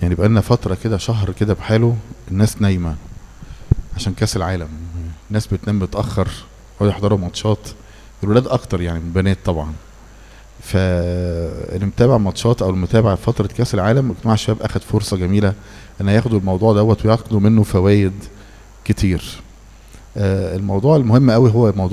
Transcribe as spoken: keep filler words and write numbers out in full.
يعني بقالنا فترة كده شهر كده بحاله الناس نايمة عشان كاس العالم، الناس بتنام متأخر ويحضروا ماتشات، الولاد اكتر يعني من البنات طبعا. فاللي متابع ماتشات او المتابع فترة كاس العالم، اجتماع الشباب اخد فرصة جميلة ان ياخدوا الموضوع دوت وياخدوا منه فوائد كتير. آه الموضوع المهم قوي هو موضوع